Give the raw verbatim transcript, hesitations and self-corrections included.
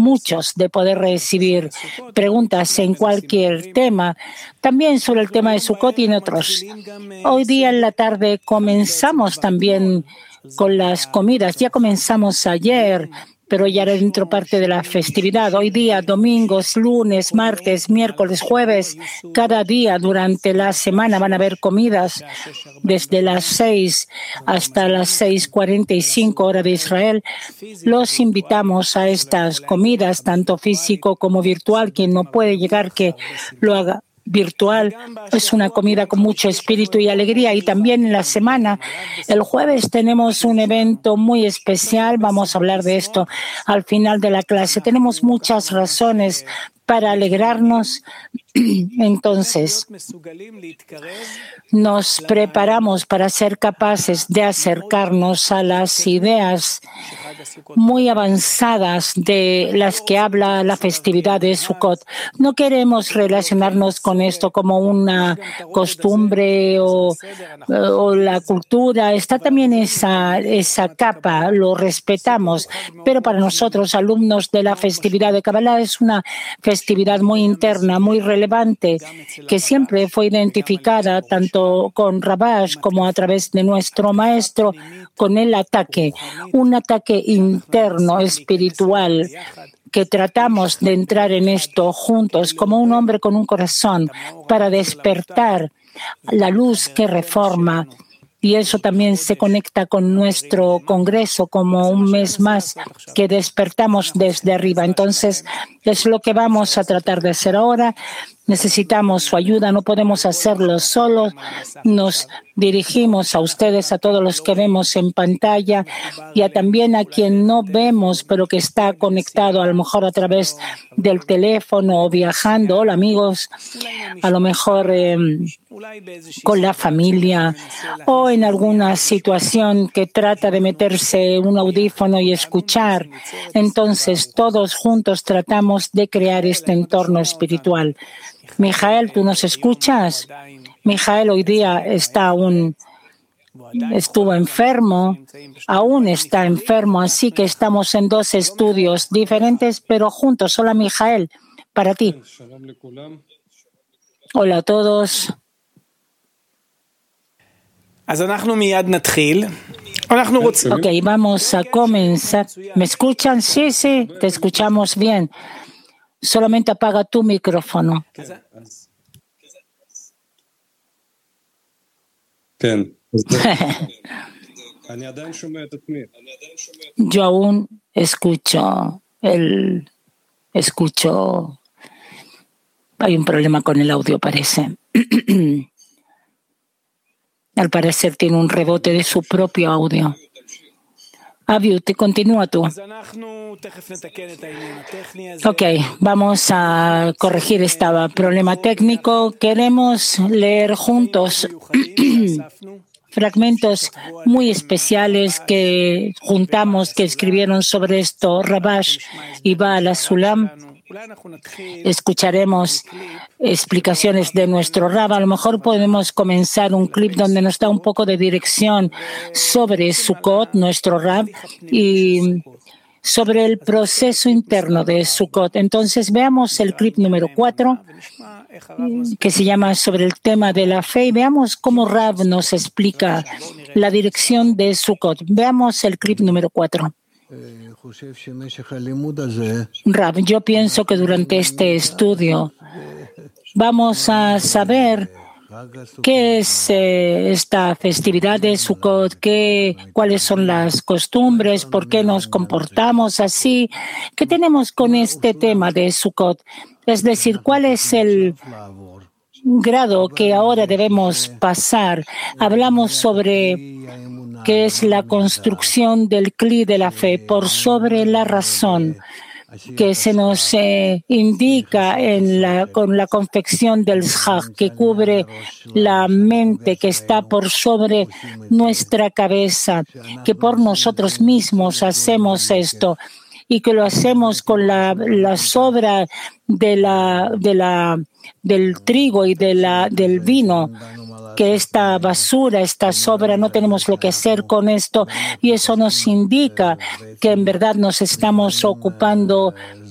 muchos de poder recibir preguntas en cualquier tema, también sobre el tema de Sukkot y en otros. Hoy día en la tarde comenzamos también con las comidas. Ya comenzamos ayer, pero ya dentro parte de la festividad. Hoy día, domingos, lunes, martes, miércoles, jueves, cada día durante la semana van a haber comidas desde las seis hasta las seis cuarenta y cinco hora de Israel. Los invitamos a estas comidas, tanto físico como virtual. Quien no puede llegar, que lo haga virtual. Es una comida con mucho espíritu y alegría. Y también en la semana, el jueves, tenemos un evento muy especial. Vamos a hablar de esto al final de la clase. Tenemos muchas razones para alegrarnos. Entonces, nos preparamos para ser capaces de acercarnos a las ideas muy avanzadas de las que habla la festividad de Sukkot. No queremos relacionarnos con esto como una costumbre o, o la cultura. Está también esa, esa capa, lo respetamos, pero para nosotros, alumnos de la festividad de Kabbalah, es una festividad muy interna, muy relevante, que siempre fue identificada tanto con Rabash como a través de nuestro maestro con el ataque, un ataque interno, espiritual, que tratamos de entrar en esto juntos como un hombre con un corazón para despertar la luz que reforma. Y eso también se conecta con nuestro congreso como un mes más que despertamos desde arriba. Entonces, es lo que vamos a tratar de hacer ahora. Necesitamos su ayuda, no podemos hacerlo solos. Nos dirigimos a ustedes, a todos los que vemos en pantalla y a también a quien no vemos, pero que está conectado a lo mejor a través del teléfono o viajando. Hola amigos, a lo mejor eh, con la familia o en alguna situación que trata de meterse un audífono y escuchar. Entonces, todos juntos tratamos de crear este entorno espiritual. Mijael, ¿tú nos escuchas? Mijael hoy día está aún, estuvo enfermo, aún está enfermo, así que estamos en dos estudios diferentes, pero juntos. Hola, Mijael, para ti. Hola a todos. Ok, vamos a comenzar. ¿Me escuchan? Sí, sí, te escuchamos bien. Solamente apaga tu micrófono. Yo aún escucho, el, escucho, hay un problema con el audio, parece. Al parecer tiene un rebote de su propio audio. Aviu, te continúa tú. Ok, vamos a corregir este problema técnico. Queremos leer juntos fragmentos muy especiales que juntamos, que escribieron sobre esto Rabash y Baal HaSulam. Escucharemos explicaciones de nuestro Rab. A lo mejor podemos comenzar un clip donde nos da un poco de dirección sobre Sukkot, nuestro Rab, y sobre el proceso interno de Sukkot. Entonces, veamos el clip número cuatro, que se llama sobre el tema de la fe, y veamos cómo Rab nos explica la dirección de Sukkot. Veamos el clip número cuatro. Rab, yo pienso que durante este estudio vamos a saber qué es eh, esta festividad de Sukkot, qué, cuáles son las costumbres, por qué nos comportamos así, qué tenemos con este tema de Sukkot. Es decir, cuál es el grado que ahora debemos pasar. Hablamos sobre qué es la construcción del cli de la fe por sobre la razón, que se nos eh, indica en la, con la confección del Zhag, que cubre la mente, que está por sobre nuestra cabeza, que por nosotros mismos hacemos esto y que lo hacemos con la, la sobra de la, de la, del trigo y de la, del vino, que esta basura, esta sobra, no tenemos lo que hacer con esto, y eso nos indica que en verdad nos estamos ocupando